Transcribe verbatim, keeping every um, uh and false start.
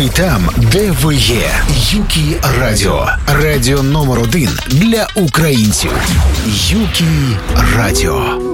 Ви там, де ви є. Юкі Радіо. Радіо номер один для українців. Юкі Радіо.